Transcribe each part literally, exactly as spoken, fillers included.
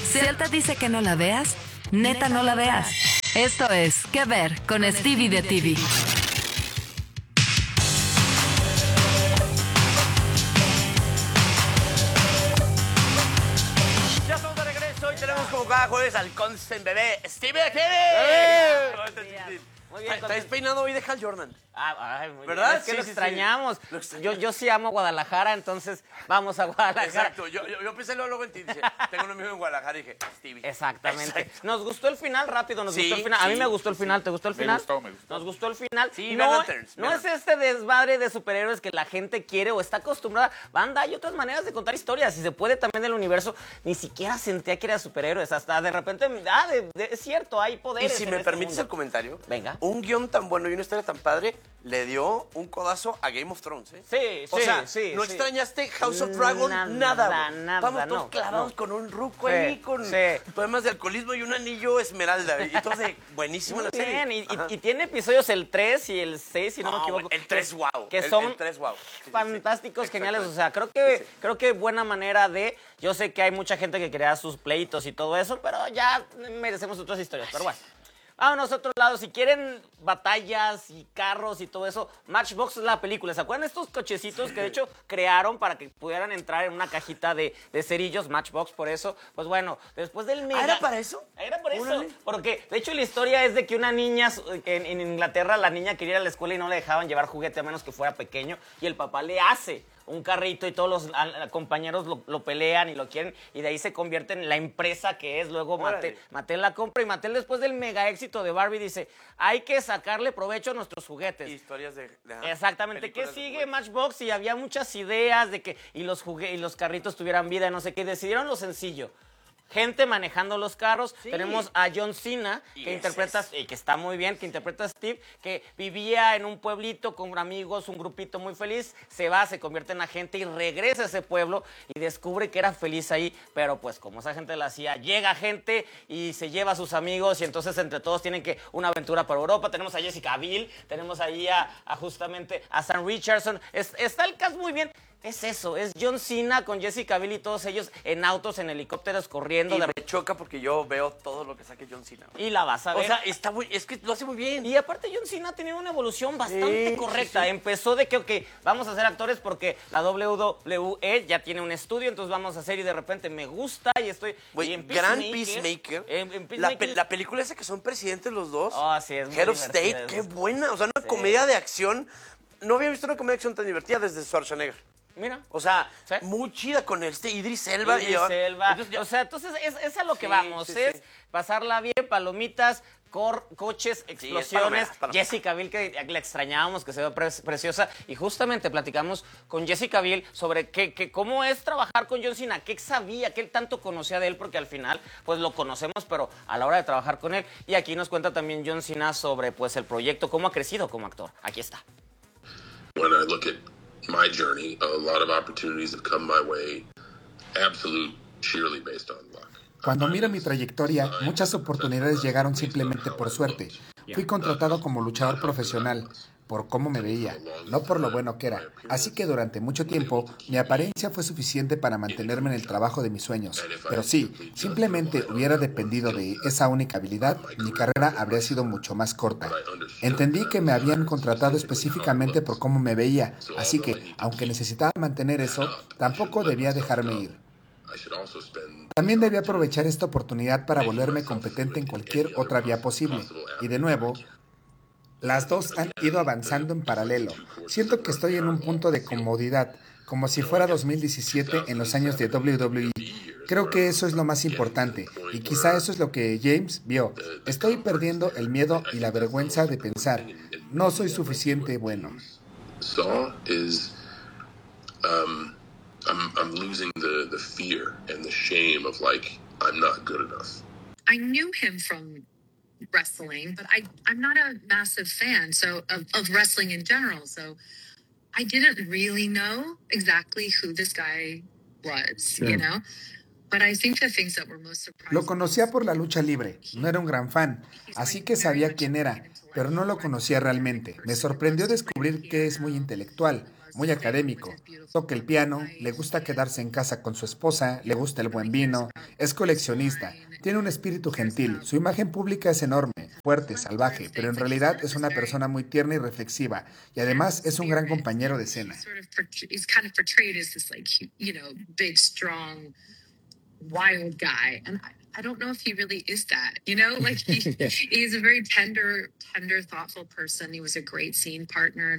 Si él te dice que no la veas, neta no la veas. Esto es ¿Qué ver? Con Stevie de T V. Ya estamos de regreso y tenemos como cada jueves al Consent Bebé, Stevie de T V. Muy bien, ¿Estás peinado hoy de Hal Jordan? Ah, ay, muy ¿verdad? bien. Es que Sí, lo sí, extrañamos. sí. Lo extrañamos. Yo, yo sí amo Guadalajara, entonces vamos a Guadalajara. Exacto, yo, yo, yo pensé luego en ti, dije, tengo un amigo en Guadalajara y dije, Stevie. Exactamente. Exacto. Nos gustó el final, rápido, nos Sí, gustó el final. A mí sí, me gustó el sí. final, ¿te gustó el Me final? gustó, me gustó. Nos gustó el final. Sí, no, vean Lanterns, no vean. es este desmadre de superhéroes que la gente quiere o está acostumbrada. Banda, hay otras maneras de contar historias. Si se puede también del universo, ni siquiera sentía que era superhéroes. Hasta de repente, ah, de, de, es cierto, hay Y poderes. si en me este permites mundo. el comentario, Venga. un guión tan bueno y una historia tan padre le dio un codazo a Game of Thrones, ¿eh? Sí, O sí, sea, sí. ¿no sí. extrañaste House of Dragon? Nada, Nada, nada, güey. nada, Vamos todos no, clavados no. con un ruco Sí, ahí, con sí. problemas de alcoholismo y un anillo esmeralda. Y entonces, buenísima Muy la serie. bien, y, y- Ajá. y tiene episodios el tres y el seis, si no, me No, equivoco. el tres, wow. Que El- son el tres, wow. Sí, sí, sí. fantásticos, geniales. O Exactamente. sea, creo que, Sí, sí. creo que buena manera de... Yo sé que hay mucha gente que crea sus pleitos y todo eso, pero ya merecemos otras historias. Pero bueno, vámonos a otro lado. Si quieren batallas y carros y todo eso, Matchbox es la película. ¿Se acuerdan de estos cochecitos que de hecho crearon para que pudieran entrar en una cajita de, de cerillos? Matchbox, por eso. Pues bueno, después del mega... ¿Ah, era para eso? Era por eso. Órale. Porque, de hecho, la historia es de que una niña, en, en Inglaterra, la niña quería ir a la escuela y no le dejaban llevar juguete a menos que fuera pequeño. Y el papá le hace un carrito y todos los a- a- compañeros lo, lo pelean y lo quieren. Y de ahí se convierte en la empresa que es. Luego Órale. Mattel, Mattel la compra y Mattel, después del mega éxito de Barbie, dice, hay que sacarle provecho a nuestros juguetes. Historias de... de- ajá, Exactamente. ¿Qué películas de sigue juguetes. Matchbox? Y había muchas ideas de que y los jugue y los carritos tuvieran vida y no sé qué. Decidieron lo sencillo. Gente manejando los carros. Sí. Tenemos a John Cena, Y que ese interpreta, es. y que está muy bien, que interpreta a Steve, que vivía en un pueblito con amigos, un grupito muy feliz. Se va, se convierte en agente y regresa a ese pueblo y descubre que era feliz ahí. Pero pues como esa gente la hacía, llega gente y se lleva a sus amigos y entonces entre todos tienen que una aventura por Europa. Tenemos a Jessica Biel, tenemos ahí a, a justamente a Sam Richardson. Es- está el cast muy bien. Es eso, es John Cena con Jessica Biel y todos ellos en autos, en helicópteros, corriendo. Y de- me choca porque yo veo todo lo que saque John Cena. Y la vas a ver. O sea, está muy... Es que lo hace muy bien. Y aparte John Cena ha tenido una evolución bastante Sí, correcta. sí, sí. Empezó de que, ok, vamos a ser actores porque la W W E ya tiene un estudio, entonces vamos a hacer y de repente me gusta y estoy... Güey, y en gran Peacemaker, Peacemaker. en- en La, Peacemaker- pe- la película esa que son presidentes los dos. Oh, sí, es muy Head of divertida, State, es- qué buena. O sea, una Sí. comedia de acción. No había visto una comedia de acción tan divertida desde Schwarzenegger. Mira. O sea, Sí. muy chida con este Idris Elba. Idris y ahora- Elba. Entonces ya- O sea, entonces es, es a lo que Sí, vamos, sí, es sí. pasarla bien, palomitas, cor- coches, explosiones. palomeras, palomeras. Jessica Biel, que la extrañábamos, que se ve pre- preciosa. Y justamente platicamos con Jessica Biel sobre qué, qué- cómo es trabajar con John Cena, qué sabía, qué tanto conocía de él, porque al final, pues lo conocemos, pero a la hora de trabajar con él. Y aquí nos cuenta también John Cena sobre pues el proyecto, cómo ha crecido como actor. Aquí está. When I look at my journey, a lot of opportunities have come my way, absolute sheerly based on luck. Cuando miro mi trayectoria, muchas oportunidades llegaron simplemente por suerte. Fui contratado como luchador profesional, por cómo me veía, no por lo bueno que era. Así que durante mucho tiempo, mi apariencia fue suficiente para mantenerme en el trabajo de mis sueños. Pero sí, simplemente hubiera dependido de esa única habilidad, mi carrera habría sido mucho más corta. Entendí que me habían contratado específicamente por cómo me veía, así que, aunque necesitaba mantener eso, tampoco debía dejarme ir. I should also spend También debí aprovechar esta oportunidad para volverme competente en cualquier otra vía posible. Y de nuevo, las dos han ido avanzando en paralelo. Siento que estoy en un punto de comodidad, como si fuera dos mil diecisiete en los años de W W E. Creo que eso es lo más importante, y quizá eso es lo que James vio. Estoy perdiendo el miedo y la vergüenza de pensar, no soy suficiente bueno. saw is um, I'm I'm losing the the fear and the shame of like I'm not good enough. I knew him from wrestling, but I I'm not a massive fan so of, of wrestling in general. So I didn't really know exactly who this guy was, you know. But I think the things that were most surprising. Lo conocía por la lucha libre, no era un gran fan, así que sabía quién era, pero no lo conocía realmente. Me sorprendió descubrir que es muy intelectual, muy académico. Toca el piano, le gusta quedarse en casa con su esposa, le gusta el buen vino, Es coleccionista, tiene un espíritu gentil, su imagen pública es enorme, fuerte, salvaje, pero en realidad es una persona muy tierna y reflexiva, y además es un gran compañero de escena. He's kind of portrayed as this, like, you know, big, strong, wild guy, and I, I don't know if he really is that, you know, like he, he's a very tender, tender, thoughtful person. He was a great scene partner.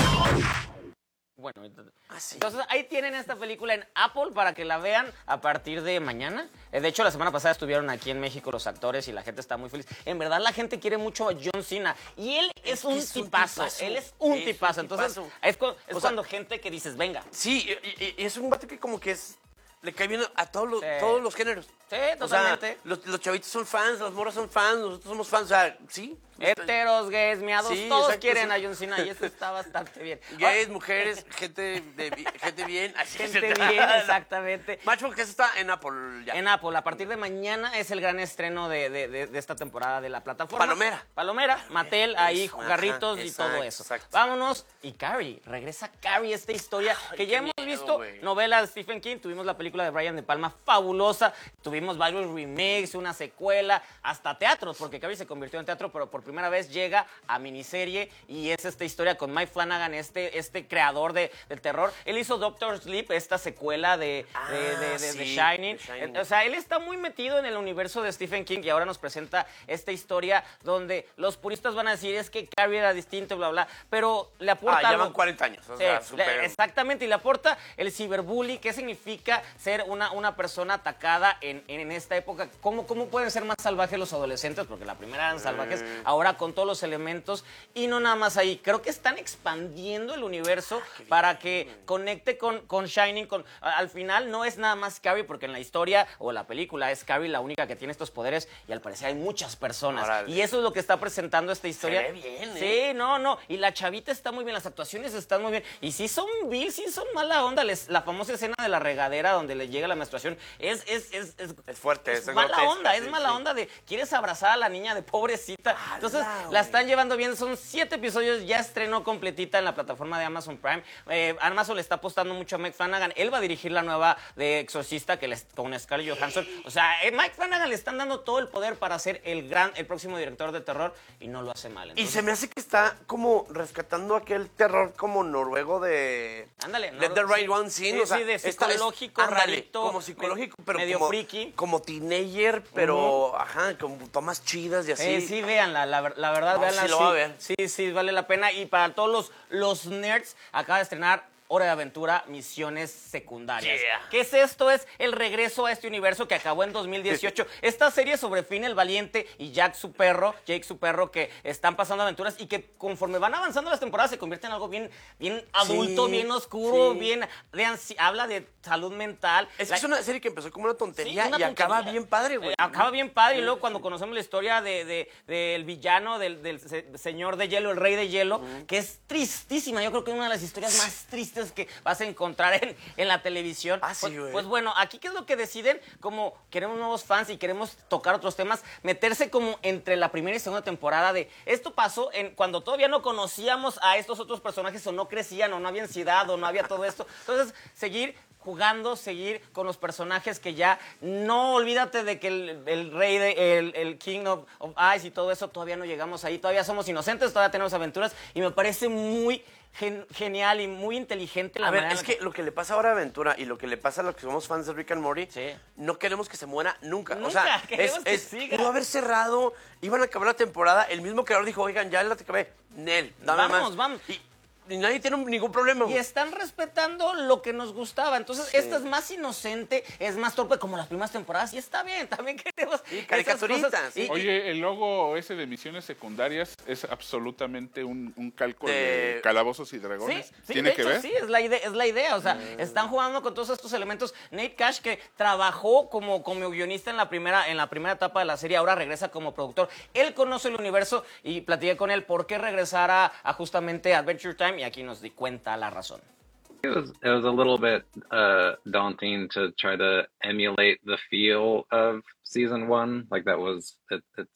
Bueno, entonces ahí tienen esta película en Apple para que la vean a partir de mañana. De hecho, la semana pasada estuvieron aquí en México los actores y la gente está muy feliz. En verdad, la gente quiere mucho a John Cena y él es, es un, es tipazo. un tipazo. Él es un es tipazo. Un Entonces, tipazo. es, cu es o cuando sea, gente que dices, venga. Sí, y, y es un vato que como que es... Le cae bien a todos los, sí. todos los géneros. Sí, totalmente. O sea, los, los chavitos son fans, las morras son fans, nosotros somos fans, o sea, sí. Heteros, gays, miados, sí, todos exacto, quieren sí. a John Cena y eso está bastante bien. Gays, mujeres, gente, de, gente bien. Así gente bien, exactamente. Macho, que eso está en Apple ya. En Apple, a partir de mañana es el gran estreno de, de, de, de esta temporada de la plataforma. Palomera. Palomera, Palomera. Mattel, ahí, Eso, jarritos ajá, y exacto, todo eso. Exacto. Vámonos. Y Carrie, regresa Carrie, esta historia Ay, que ya hemos miedo, visto. Wey. Novela de Stephen King, tuvimos la película de Brian De Palma, fabulosa. Tuvimos varios remakes, una secuela, hasta teatros, porque Carrie se convirtió en teatro, pero por primera vez llega a miniserie y es esta historia con Mike Flanagan, este, este creador de, del terror. Él hizo Doctor Sleep, esta secuela de, ah, de, de, de, sí, de Shining. The Shining. O sea, él está muy metido en el universo de Stephen King y ahora nos presenta esta historia donde los puristas van a decir es que Carrie era distinto, bla, bla, pero le aporta Ah, algo. llevan cuarenta años. O Sí, sea, super... le, exactamente, y le aporta el ciberbully, qué significa ser una, una persona atacada en, en esta época. ¿Cómo, ¿Cómo pueden ser más salvajes los adolescentes? Porque la primera eran salvajes, mm. ahora con todos los elementos. Y no nada más ahí, creo que están expandiendo el universo ah, para que conecte con, con Shining. Con, al final no es nada más Carrie, porque en la historia o la película es Carrie la única que tiene estos poderes y al parecer hay muchas personas. Órale. Y eso es lo que está presentando esta historia. Se ve bien, ¿eh? Sí, no, no. Y la chavita está muy bien, las actuaciones están muy bien. Y sí son Bill, sí son mala onda. Les, la famosa escena de la regadera donde le llega la menstruación es, es, es, es, es fuerte. Es, es mala grotesca, onda, sí, es mala sí. onda de quieres abrazar a la niña de pobrecita. Entonces Ala, la están llevando bien. Son siete episodios, ya estrenó completita en la plataforma de Amazon Prime. Eh, Amazon le está apostando mucho a Mike Flanagan. Él va a dirigir la nueva de Exorcista que les, con Scarlett Johansson. O sea, eh, Mike Flanagan le están dando todo el poder para ser el gran, el próximo director de terror y no lo hace mal. Entonces, y se me hace que está como rescatando aquel terror como noruego de... Ándale. Let the Right One Scene. Sí, o sea, sí, de psicológico, es, ándale, rarito. Como psicológico, pero medio como, friki. Como teenager, pero, uh-huh. ajá, con tomas chidas y así. Sí, sí, véanla, la, la verdad, no, véanla. Sí, lo sí, va a ver. Sí, sí, vale la pena. Y para todos los, los nerds, acaba de estrenar Hora de Aventura, Misiones Secundarias. Yeah. ¿Qué es esto? Es el regreso a este universo que acabó en dos mil dieciocho. Esta serie sobre Finn el Valiente y Jack su perro, Jake su perro, que están pasando aventuras y que conforme van avanzando las temporadas se convierte en algo bien, bien adulto, sí, bien oscuro, sí. bien de ansi- habla de salud mental. Es que La- es una serie que empezó como una tontería Sí, una y tontería. acaba bien padre, güey. Eh, acaba bien padre y luego cuando conocemos la historia de, de, del villano, del, del se- señor de hielo, el rey de hielo, uh-huh. que es tristísima. Yo creo que es una de las historias más tristes que vas a encontrar en, en la televisión. Ah, sí, pues, güey. pues bueno, aquí qué es lo que deciden, como queremos nuevos fans y queremos tocar otros temas, meterse como entre la primera y segunda temporada de esto pasó en cuando todavía no conocíamos a estos otros personajes o no crecían o no había ansiedad o no había todo esto. Entonces, seguir jugando, seguir con los personajes que ya no olvídate de que el, el rey, de, el, el King of, of Ice y todo eso, todavía no llegamos ahí, todavía somos inocentes, todavía tenemos aventuras y me parece muy gen, genial y muy inteligente la A ver, manera es que lo que le pasa ahora a Aventura y lo que le pasa a los que somos fans de Rick and Morty, Sí. no queremos que se muera nunca. Nunca, o sea, queremos es, que es, siga. pudo haber cerrado, iban a acabar la temporada, el mismo creador dijo, oigan, ya la acabé, Nel, dame Vamos, más. vamos. Y, y nadie tiene ningún problema. Y están respetando lo que nos gustaba. Entonces, Sí. esta es más inocente, es más torpe como las primeras temporadas. Y está bien, también queremos Sí, esas caricaturistas, cosas. sí. Y- Oye, el logo ese de Misiones Secundarias es absolutamente un, un calco de... De- Calabozos y Sí, Dragones. sí, ¿Tiene de que hecho, ver? sí, es la idea, es la idea. O sea, están jugando con todos estos elementos. Nate Cash, que trabajó como, como guionista en la primera, en la primera etapa de la serie, ahora regresa como productor. Él conoce el universo y platiqué con él por qué regresar a, a justamente Adventure Time y aquí nos di cuenta la razón. It was it was a little bit uh, daunting to try to emulate the feel of season one. Like that was it, it's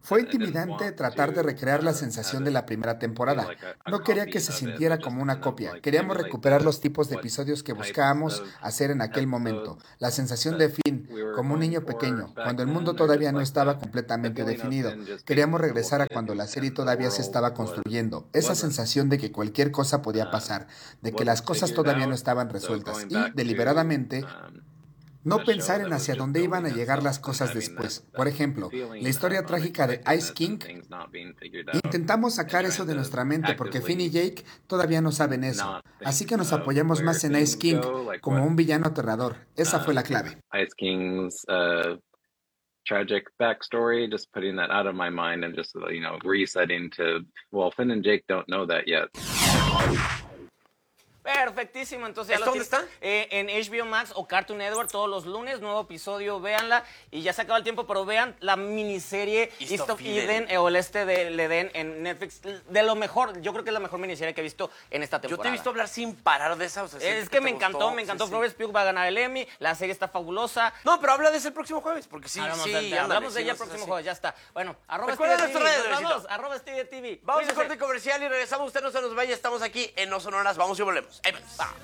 Fue intimidante tratar de recrear la sensación de la primera temporada. No quería que se sintiera como una copia. Queríamos recuperar los tipos de episodios que buscábamos hacer en aquel momento. La sensación de Finn, como un niño pequeño, cuando el mundo todavía no estaba completamente definido. Queríamos regresar a cuando la serie todavía se estaba construyendo. Esa sensación de que cualquier cosa podía pasar, de que las cosas todavía no estaban resueltas. Y, deliberadamente, no pensar en hacia dónde iban a llegar las cosas después. Por ejemplo, la historia trágica de Ice King. Intentamos sacar eso de nuestra mente porque Finn y Jake todavía no saben eso. Así que nos apoyamos más en Ice King como un villano aterrador. Esa fue la clave. Ice King's uh, tragic backstory, just putting that out of my mind and just, you know, resetting to, well, Finn and Jake don't know that yet. Perfectísimo, entonces ya lo ¿Dónde tienes, está? Eh, en H B O Max o Cartoon Network todos los lunes, nuevo episodio, véanla y ya se acaba el tiempo, pero vean la miniserie East, East of Eden, Eden eh, o el este del Edén en Netflix, de lo mejor, yo creo que es la mejor miniserie que he visto en esta temporada. Yo te he visto hablar sin parar de esa. O sea, es que, que me encantó, gustó. me encantó, sí, Florence sí. Pugh va a ganar el Emmy, la serie está fabulosa. No, pero habla de ese el próximo jueves, porque sí, hablamos sí, de, ándale, hablamos de sí, ella el no, próximo sí. jueves, ya está. Bueno, arroba Recuerda Stevie nuestra T V, red, nos vamos, Luisito. arroba Stevie T V. Vamos a Cuídense. corte comercial y regresamos. Usted no se nos vaya, estamos aquí en No Sonoras. Vamos y volvemos. Ahí vamos. Va.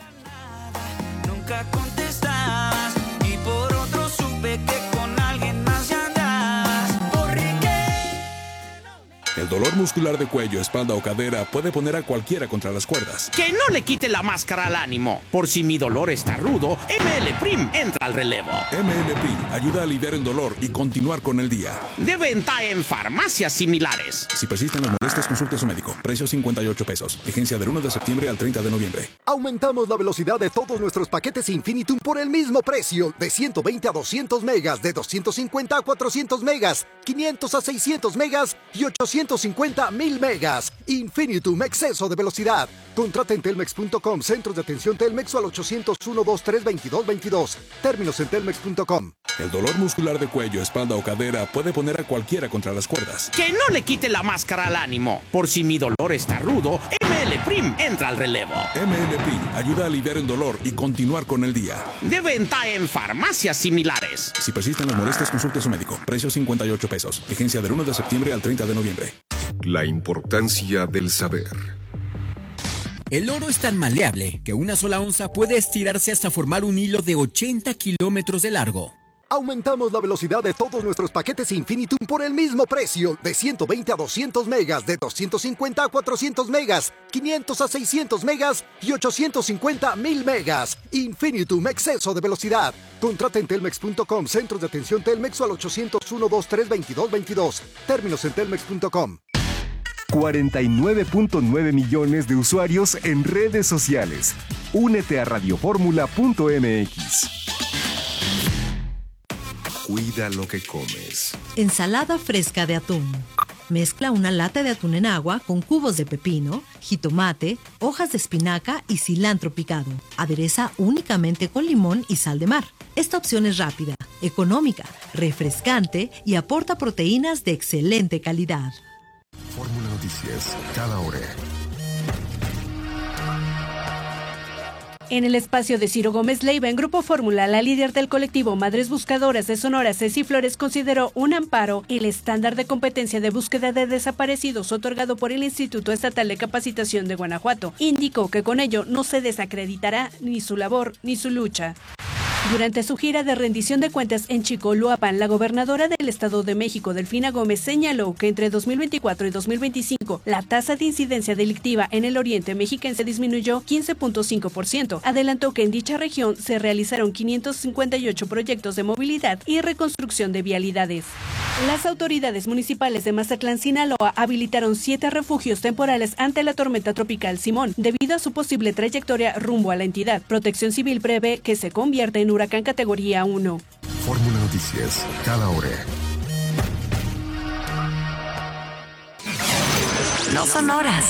Nunca contestabas y por otro supe que con alguien más ya andas. ¿Por qué? El dolor muscular de cuello, espalda o cadera puede poner a cualquiera contra las cuerdas. Que no le quite la máscara al ánimo. Por si mi dolor está rudo, M L Prim entra al relevo. M L Prim ayuda a aliviar el dolor y continuar con el día. De venta en farmacias similares. Si persisten las molestias, consulte a su médico. Precio cincuenta y ocho pesos. Vigencia del uno de septiembre al treinta de noviembre. Aumentamos la velocidad de todos nuestros paquetes Infinitum por el mismo precio. De ciento veinte a doscientos megas, de doscientos cincuenta a cuatrocientos megas, quinientos a seiscientos megas y ochocientos cincuenta a mil megas. Infinitum, exceso de velocidad. Contrata en telmex punto com, centros de atención Telmex o al ochocientos uno, veintitrés, veintidós, veintidós. Términos en telmex punto com. El dolor muscular de cuello, espalda o cadera puede poner a cualquiera contra las cuerdas. Que no le quite la máscara al ánimo. Por si mi dolor está rudo, M L Prim entra al relevo. M L Prim ayuda a aliviar el dolor y continuar con el día. De venta en farmacias similares. Si persisten las molestias, consulte a su médico. Precio cincuenta y ocho pesos. Vigencia del uno de septiembre al treinta de noviembre. La importancia del saber. El oro es tan maleable que una sola onza puede estirarse hasta formar un hilo de ochenta kilómetros de largo. Aumentamos la velocidad de todos nuestros paquetes Infinitum por el mismo precio. De ciento veinte a doscientos megas, de doscientos cincuenta a cuatrocientos megas, quinientos a seiscientos megas y ochocientos cincuenta a mil megas. Infinitum, exceso de velocidad. Contrata en telmex punto com, centros de atención Telmex o al ochocientos uno, veintitrés, veintidós, veintidós. Términos en telmex punto com. cuarenta y nueve punto nueve millones de usuarios en redes sociales. Únete a radioformula punto m x. Cuida lo que comes. Ensalada fresca de atún. Mezcla una lata de atún en agua con cubos de pepino, jitomate, hojas de espinaca y cilantro picado. Adereza únicamente con limón y sal de mar. Esta opción es rápida, económica, refrescante y aporta proteínas de excelente calidad. Fórmula Noticias, cada hora. En el espacio de Ciro Gómez Leiva, en Grupo Fórmula, la líder del colectivo Madres Buscadoras de Sonora, Ceci Flores, consideró un amparo el estándar de competencia de búsqueda de desaparecidos otorgado por el Instituto Estatal de Capacitación de Guanajuato. Indicó que con ello no se desacreditará ni su labor ni su lucha. Durante su gira de rendición de cuentas en Chicoloapan, la gobernadora del Estado de México, Delfina Gómez, señaló que entre dos mil veinticuatro y dos mil veinticinco la tasa de incidencia delictiva en el oriente mexiquense disminuyó quince punto cinco por ciento. Adelantó que en dicha región se realizaron quinientos cincuenta y ocho proyectos de movilidad y reconstrucción de vialidades. Las autoridades municipales de Mazatlán, Sinaloa, habilitaron siete refugios temporales ante la tormenta tropical Simón, debido a su posible trayectoria rumbo a la entidad. Protección Civil prevé que se convierta en huracán categoría uno. Fórmula Noticias, cada hora. No son horas.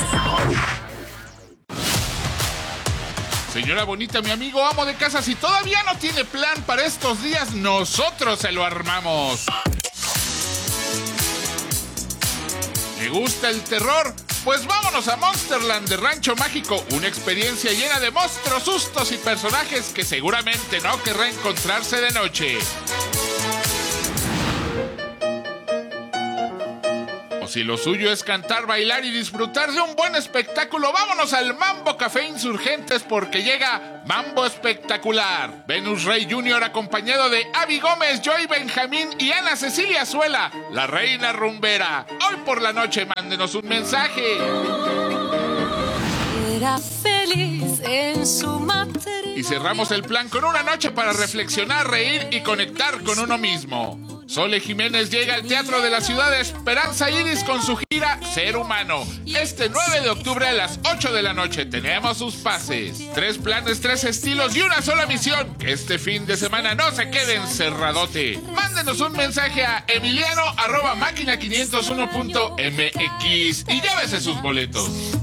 Señora bonita, mi amigo amo de casa, si todavía no tiene plan para estos días, nosotros se lo armamos. ¿Le gusta el terror? Pues vámonos a Monsterland de Rancho Mágico, una experiencia llena de monstruos, sustos y personajes que seguramente no querrá encontrarse de noche. si lo suyo es cantar, bailar y disfrutar de un buen espectáculo, vámonos al Mambo Café Insurgentes porque llega Mambo Espectacular. Venus Rey junior acompañado de Abby Gómez, Joy Benjamín y Ana Cecilia Suela, la reina rumbera. Hoy por la noche mándenos un mensaje. Era feliz en su matrimonio. Y cerramos el plan con una noche para reflexionar, reír y conectar con uno mismo. Sole Jiménez llega al Teatro de la Ciudad de Esperanza Iris con su gira Ser Humano. Este nueve de octubre a las ocho de la noche tenemos sus pases. Tres planes, tres estilos y una sola misión. Que este fin de semana no se quede encerradote. Mándenos un mensaje a emiliano arroba máquina quinientos uno punto m x y llévese sus boletos.